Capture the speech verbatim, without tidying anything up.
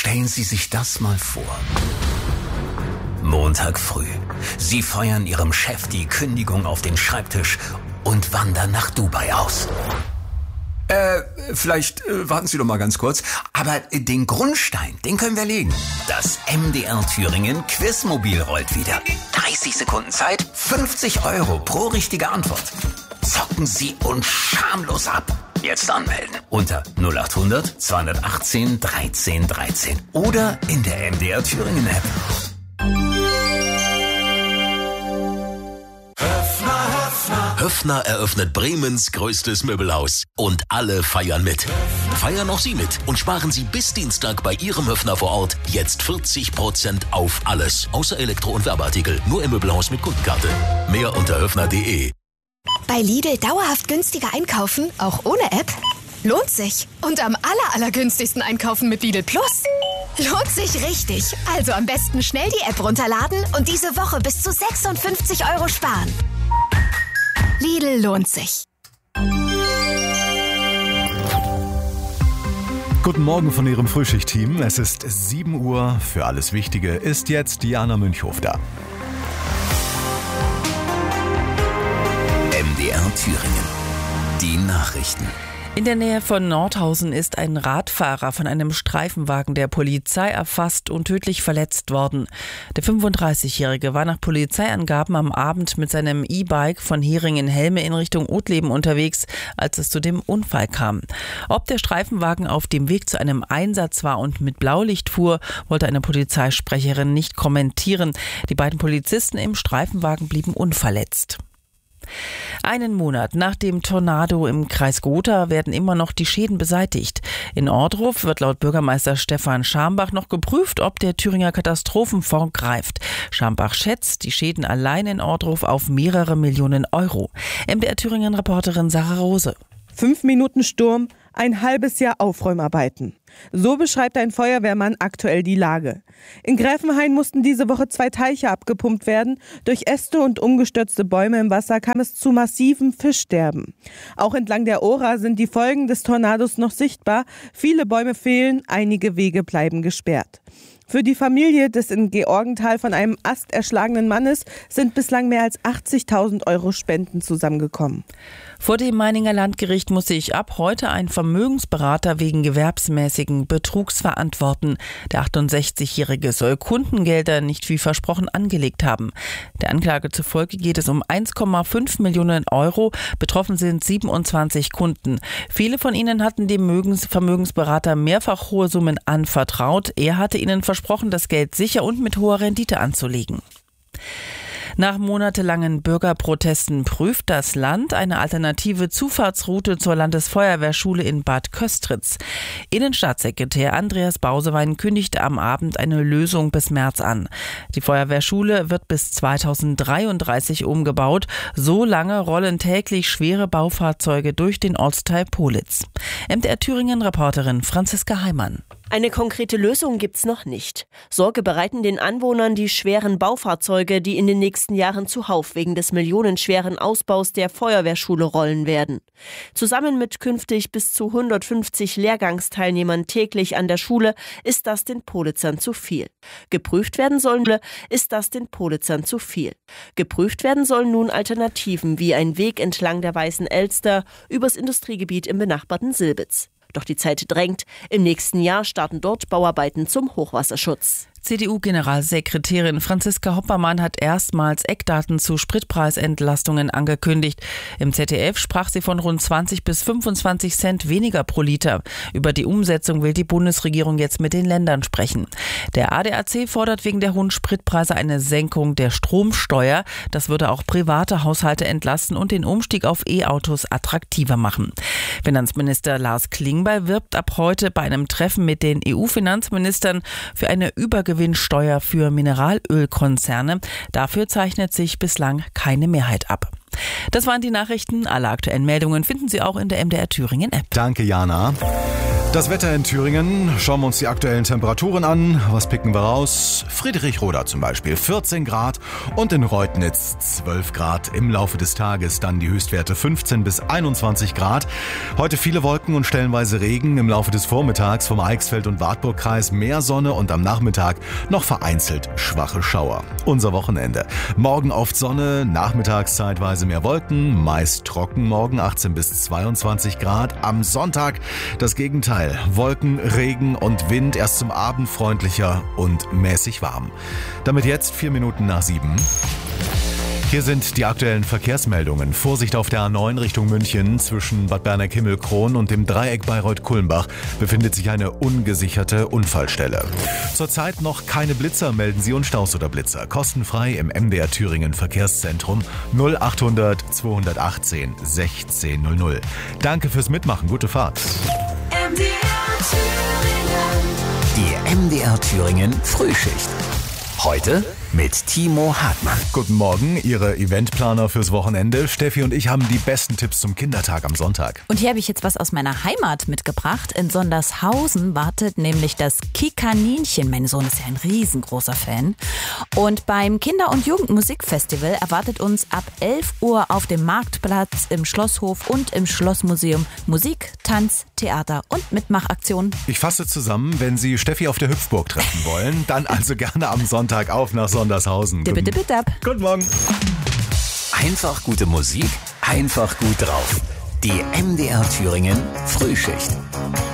Stellen Sie sich das mal vor. Montag früh. Sie feuern Ihrem Chef die Kündigung auf den Schreibtisch und wandern nach Dubai aus. Äh, vielleicht äh, warten Sie doch mal ganz kurz. Aber äh, den Grundstein, den können wir legen. Das M D R Thüringen Quizmobil rollt wieder. dreißig Sekunden Zeit, fünfzig Euro pro richtige Antwort. Zocken Sie uns schamlos ab. Jetzt anmelden unter null acht hundert zweihundertachtzehn dreizehn dreizehn oder in der M D R Thüringen App. Höffner eröffnet Bremens größtes Möbelhaus. Und alle feiern mit. Feiern auch Sie mit und sparen Sie bis Dienstag bei Ihrem Höffner vor Ort jetzt vierzig Prozent auf alles. Außer Elektro- und Werbeartikel. Nur im Möbelhaus mit Kundenkarte. Mehr unter höffner punkt de. Bei Lidl dauerhaft günstiger einkaufen, auch ohne App? Lohnt sich. Und am aller, allergünstigsten einkaufen mit Lidl Plus? Lohnt sich richtig. Also am besten schnell die App runterladen und diese Woche bis zu sechsundfünfzig Euro sparen. Lidl lohnt sich. Guten Morgen von Ihrem Frühschicht-Team. Es ist sieben Uhr. Für alles Wichtige ist jetzt Diana Münchhof da. M D R Thüringen. Die Nachrichten. In der Nähe von Nordhausen ist ein Radfahrer von einem Streifenwagen der Polizei erfasst und tödlich verletzt worden. Der fünfunddreißigjährige war nach Polizeiangaben am Abend mit seinem E-Bike von Heringen-Helme in Richtung Othlleben unterwegs, als es zu dem Unfall kam. Ob der Streifenwagen auf dem Weg zu einem Einsatz war und mit Blaulicht fuhr, wollte eine Polizeisprecherin nicht kommentieren. Die beiden Polizisten im Streifenwagen blieben unverletzt. Einen Monat nach dem Tornado im Kreis Gotha werden immer noch die Schäden beseitigt. In Ohrdruf wird laut Bürgermeister Stefan Schambach noch geprüft, ob der Thüringer Katastrophenfonds greift. Schambach schätzt die Schäden allein in Ohrdruf auf mehrere Millionen Euro. M D R Thüringen-Reporterin Sarah Rose. Fünf Minuten Sturm, ein halbes Jahr Aufräumarbeiten. So beschreibt ein Feuerwehrmann aktuell die Lage. In Gräfenhain mussten diese Woche zwei Teiche abgepumpt werden. Durch Äste und umgestürzte Bäume im Wasser kam es zu massivem Fischsterben. Auch entlang der Ohra sind die Folgen des Tornados noch sichtbar. Viele Bäume fehlen, einige Wege bleiben gesperrt. Für die Familie des in Georgenthal von einem Ast erschlagenen Mannes sind bislang mehr als achtzigtausend Euro Spenden zusammengekommen. Vor dem Meininger Landgericht muss sich ab heute ein Vermögensberater wegen gewerbsmäßigen Betrugs verantworten. Der achtundsechzigjährige soll Kundengelder nicht wie versprochen angelegt haben. Der Anklage zufolge geht es um eins Komma fünf Millionen Euro. Betroffen sind siebenundzwanzig Kunden. Viele von ihnen hatten dem Vermögensberater mehrfach hohe Summen anvertraut. Er hatte ihnen versprochen, das Geld sicher und mit hoher Rendite anzulegen. Nach monatelangen Bürgerprotesten prüft das Land eine alternative Zufahrtsroute zur Landesfeuerwehrschule in Bad Köstritz. Innenstaatssekretär Andreas Bausewein kündigte am Abend eine Lösung bis März an. Die Feuerwehrschule wird bis zweitausenddreiunddreißig umgebaut. So lange rollen täglich schwere Baufahrzeuge durch den Ortsteil Politz. M D R Thüringen-Reporterin Franziska Heimann. Eine konkrete Lösung gibt's noch nicht. Sorge bereiten den Anwohnern die schweren Baufahrzeuge, die in den nächsten Jahren zuhauf wegen des millionenschweren Ausbaus der Feuerwehrschule rollen werden. Zusammen mit künftig bis zu hundertfünfzig Lehrgangsteilnehmern täglich an der Schule ist das den Politzern zu viel. Geprüft werden sollen, ist das den Politzern zu viel. Geprüft werden sollen nun Alternativen wie ein Weg entlang der Weißen Elster übers Industriegebiet im benachbarten Silbitz. Doch die Zeit drängt. Im nächsten Jahr starten dort Bauarbeiten zum Hochwasserschutz. C D U-Generalsekretärin Franziska Hoppermann hat erstmals Eckdaten zu Spritpreisentlastungen angekündigt. Im Z D F sprach sie von rund zwanzig bis fünfundzwanzig Cent weniger pro Liter. Über die Umsetzung will die Bundesregierung jetzt mit den Ländern sprechen. Der A D A C fordert wegen der hohen Spritpreise eine Senkung der Stromsteuer. Das würde auch private Haushalte entlasten und den Umstieg auf E-Autos attraktiver machen. Finanzminister Lars Klingbeil wirbt ab heute bei einem Treffen mit den E U-Finanzministern für eine Übergewinnsteuer für Mineralölkonzerne. Dafür zeichnet sich bislang keine Mehrheit ab. Das waren die Nachrichten. Alle aktuellen Meldungen finden Sie auch in der M D R Thüringen App. Danke, Jana. Das Wetter in Thüringen. Schauen wir uns die aktuellen Temperaturen an. Was picken wir raus? Friedrichroda zum Beispiel vierzehn Grad und in Reutnitz zwölf Grad. Im Laufe des Tages dann die Höchstwerte fünfzehn bis einundzwanzig Grad. Heute viele Wolken und stellenweise Regen. Im Laufe des Vormittags vom Eichsfeld- und Wartburgkreis mehr Sonne und am Nachmittag noch vereinzelt schwache Schauer. Unser Wochenende. Morgen oft Sonne, nachmittags zeitweise mehr Wolken, meist trocken morgen achtzehn bis zweiundzwanzig Grad. Am Sonntag das Gegenteil. Wolken, Regen und Wind, erst zum Abend freundlicher und mäßig warm. Damit jetzt vier Minuten nach sieben. Hier sind die aktuellen Verkehrsmeldungen. Vorsicht auf der A neun Richtung München. Zwischen Bad Berneck-Himmelkron und dem Dreieck Bayreuth-Kulmbach befindet sich eine ungesicherte Unfallstelle. Zurzeit noch keine Blitzer, melden Sie uns Staus oder Blitzer. Kostenfrei im M D R Thüringen Verkehrszentrum null achthundert zweihundertachtzehn sechzehn null null. Danke fürs Mitmachen, gute Fahrt. M D R Thüringen. Die M D R Thüringen Frühschicht. Heute mit Timo Hartmann. Guten Morgen, Ihre Eventplaner fürs Wochenende. Steffi und ich haben die besten Tipps zum Kindertag am Sonntag. Und hier habe ich jetzt was aus meiner Heimat mitgebracht. In Sondershausen wartet nämlich das Kikaninchen. Mein Sohn ist ja ein riesengroßer Fan. Und beim Kinder- und Jugendmusikfestival erwartet uns ab elf Uhr auf dem Marktplatz, im Schlosshof und im Schlossmuseum Musik, Tanz, Theater und Mitmachaktionen. Ich fasse zusammen, wenn Sie Steffi auf der Hüpfburg treffen wollen, dann also gerne am Sonntag auf nach Sondershausen. Dippe, dippe, dapp. Guten Morgen. Einfach gute Musik, einfach gut drauf. Die M D R Thüringen Frühschicht.